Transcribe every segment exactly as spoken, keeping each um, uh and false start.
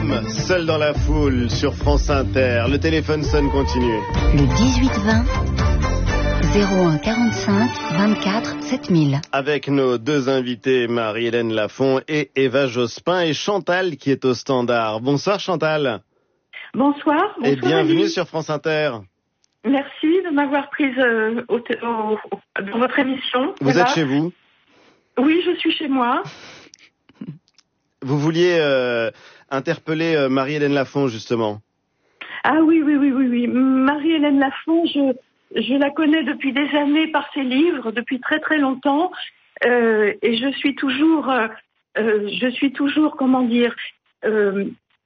Homme, seul dans la foule, sur France Inter. Le téléphone sonne continue. Le dix-huit vingt, zéro un quarante-cinq vingt-quatre sept mille. Avec nos deux invités, Marie-Hélène Lafont et Eva Jospin, et Chantal qui est au standard. Bonsoir Chantal. Bonsoir. Bonsoir et bienvenue Ali. sur France Inter. Merci de m'avoir prise euh, au, au, dans votre émission. Vous voilà. êtes chez vous? Oui, je suis chez moi. Vous vouliez euh, interpeller euh, Marie-Hélène Lafont, justement. Ah oui, oui, oui, oui, oui. Marie-Hélène Lafont, je, je la connais depuis des années par ses livres, depuis très très longtemps, euh, et je suis toujours, euh, euh, je suis toujours, comment dire, euh,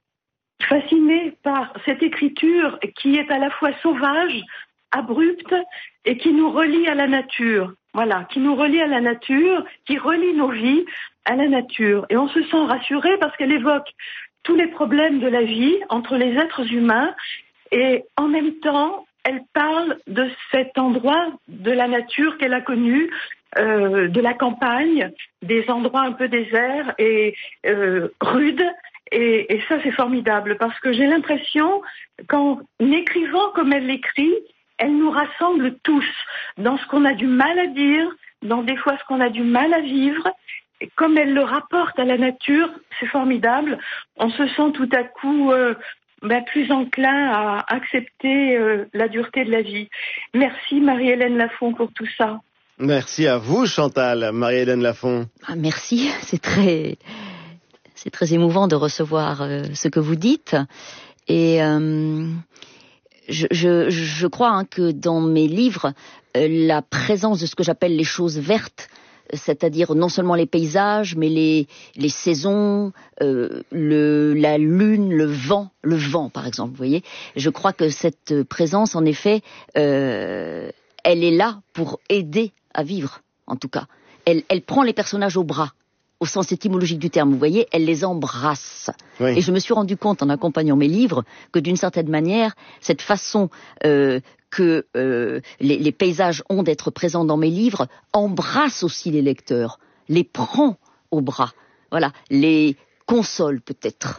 fascinée par cette écriture qui est à la fois sauvage, abrupte et qui nous relie à la nature. Voilà, qui nous relie à la nature, qui relie nos vies à la nature. Et on se sent rassuré parce qu'elle évoque tous les problèmes de la vie entre les êtres humains et en même temps, elle parle de cet endroit de la nature qu'elle a connu, euh, de la campagne, des endroits un peu déserts et euh, rudes. Et, et ça, c'est formidable parce que j'ai l'impression qu'en écrivant comme elle l'écrit, elle nous rassemble tous dans ce qu'on a du mal à dire, dans des fois ce qu'on a du mal à vivre. Et comme elle le rapporte à la nature, c'est formidable. On se sent tout à coup euh, ben, plus enclin à accepter euh, la dureté de la vie. Merci Marie-Hélène Lafont pour tout ça. Merci à vous Chantal, Marie-Hélène Lafont. Ah, merci, c'est très, c'est très émouvant de recevoir euh, ce que vous dites. Et euh, je, je, je crois hein, que dans mes livres, euh, la présence de ce que j'appelle les choses vertes, c'est-à-dire non seulement les paysages, mais les, les saisons, euh, le, la lune, le vent, le vent par exemple, vous voyez. Je crois que cette présence, en effet, euh, elle est là pour aider à vivre, en tout cas. Elle, elle prend les personnages au bras, au sens étymologique du terme, vous voyez, elle les embrasse. Oui. Et je me suis rendu compte, en accompagnant mes livres, que d'une certaine manière, cette façon euh, que euh, les, les paysages ont d'être présents dans mes livres embrasse aussi les lecteurs, les prend au bras, voilà, les console peut-être.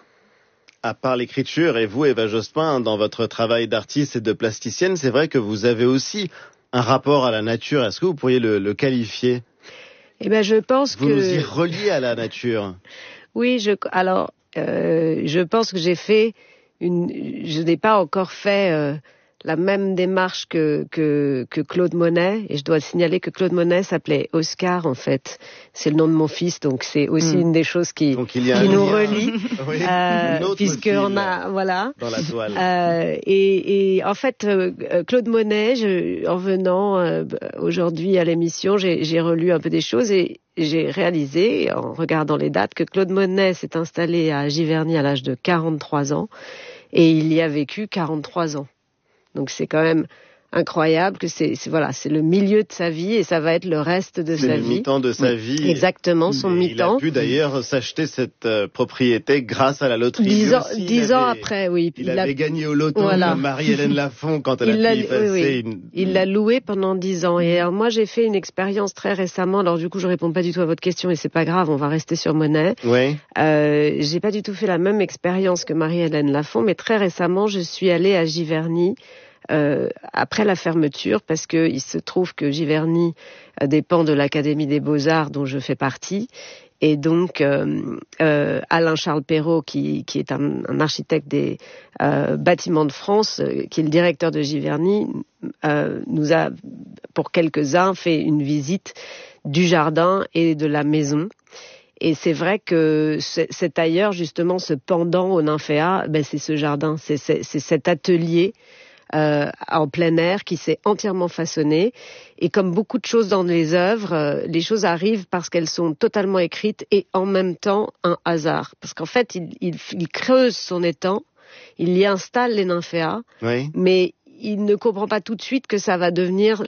À part l'écriture, et vous, Eva Jospin, dans votre travail d'artiste et de plasticienne, c'est vrai que vous avez aussi un rapport à la nature. Est-ce que vous pourriez le, le qualifier? Eh ben, je pense vous que... Vous nous y reliez à la nature. Oui, je, alors, euh, je pense que j'ai fait une... Je n'ai pas encore fait euh, la même démarche que, que, que Claude Monet. Et je dois signaler que Claude Monet s'appelait Oscar, en fait. C'est le nom de mon fils, donc c'est aussi mmh. une des choses qui, qui nous relie. Oui, euh, puisqu'on a, voilà. Dans la toile. Euh, et, et en fait, euh, Claude Monet, je, en venant euh, aujourd'hui à l'émission, j'ai, j'ai relu un peu des choses et j'ai réalisé, en regardant les dates, que Claude Monet s'est installé à Giverny à l'âge de quarante-trois ans et il y a vécu quarante-trois ans. Donc c'est quand même incroyable que c'est, c'est voilà, c'est le milieu de sa vie et ça va être le reste de c'est sa vie. C'est le mi-temps de sa vie. Exactement, son et mi-temps. Il a pu d'ailleurs s'acheter cette euh, propriété grâce à la loterie. Dix ans, aussi, dix ans avait, après, oui. Il, il avait a... gagné au loto voilà. comme Marie-Hélène Lafont quand elle il a pu y passer oui, oui. une... Il l'a loué pendant dix ans. Et alors moi, j'ai fait une expérience très récemment. Alors du coup, je réponds pas du tout à votre question et c'est pas grave, on va rester sur Monet. Oui. Euh, j'ai pas du tout fait la même expérience que Marie-Hélène Lafont, mais très récemment, je suis allée à Giverny. Euh, après la fermeture, parce que il se trouve que Giverny euh, dépend de l'Académie des Beaux-Arts dont je fais partie, et donc euh, euh, Alain Charles Perrault, qui, qui est un, un architecte des euh, bâtiments de France, euh, qui est le directeur de Giverny, euh, nous a pour quelques-uns fait une visite du jardin et de la maison. Et c'est vrai que c'est, c'est ailleurs justement ce pendant au Nymphéa, ben c'est ce jardin, c'est, c'est, c'est cet atelier Euh, en plein air qui s'est entièrement façonné et comme beaucoup de choses dans les œuvres, euh, les choses arrivent parce qu'elles sont totalement écrites et en même temps un hasard parce qu'en fait il, il, il creuse son étang, il y installe les nymphéas, oui. mais il ne comprend pas tout de suite que ça va devenir